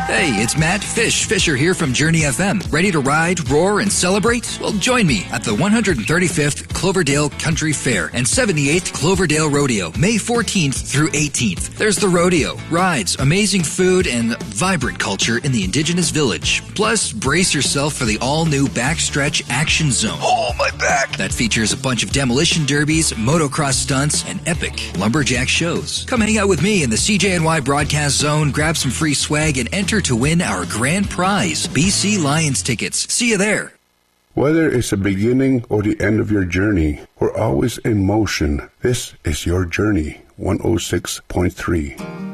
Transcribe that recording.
Hey, it's Matt Fisher here from Journey FM. Ready to ride, roar, and celebrate? Well, join me at the 135th Cloverdale Country Fair and 78th Cloverdale Rodeo, May 14th through 18th. There's the rodeo, rides, amazing food, and vibrant culture in the Indigenous Village. Plus, brace yourself for the all-new Backstretch Action Zone. Oh, my back! That features a bunch of demolition derbies, motocross stunts, and epic lumberjack shows. Come hang out with me in the CJNY Broadcast Zone, grab some free swag, and enter to win our grand prize, BC Lions tickets. See you there. Whether it's the beginning or the end of your journey, we're always in motion. This is your Journey 106.3.